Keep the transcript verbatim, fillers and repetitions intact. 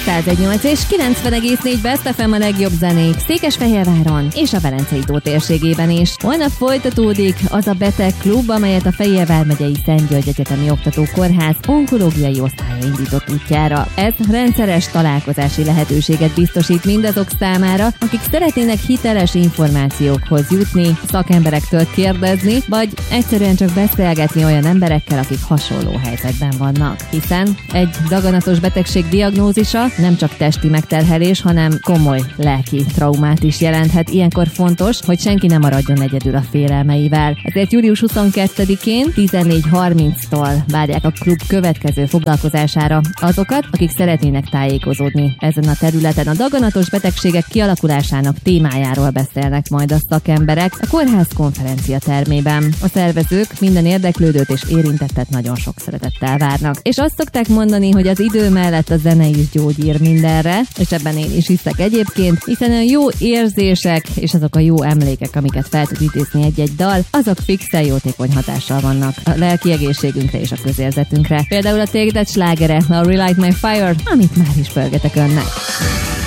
száz egy nyolc és kilencven egész négy Best ef em a legjobb zenék Székesfehérváron és a Velencei tó térségében is. Holnap folytatódik az a beteg klub, amelyet a Fehérvár megyei Szent György Egyetemi Oktatókórház onkológiai osztálya indított útjára. Ez rendszeres találkozási lehetőséget biztosít mindazok számára, akik szeretnének hiteles információkhoz jutni, szakemberektől kérdezni, vagy egyszerűen csak beszélgetni olyan emberekkel, akik hasonló helyzetben vannak. Hiszen egy daganatos betegség diagnózisa nem csak testi megterhelés, hanem komoly lelki traumát is jelenthet. Ilyenkor fontos, hogy senki ne maradjon egyedül a félelmeivel. Ezért július huszonkettedikén tizennégy harminctól várják a klub következő foglalkozására azokat, akik szeretnének tájékozódni ezen a területen. A daganatos betegségek kialakulásának témájáról beszélnek majd a szakemberek a kórház konferencia termében. A szervezők minden érdeklődőt és érintettet nagyon sok szeretettel várnak. És azt szokták mondani, hogy az idő mellett a zene is gyógyír mindenre, és ebben én is hiszek egyébként, hiszen a jó érzések és azok a jó emlékek, amiket fel tud idézni egy-egy dal, azok fixen jótékony hatással vannak a lelki egészségünkre és a közérzetünkre. Például a Take That slágere, a Relight My Fire, amit már is pörgetek önnek.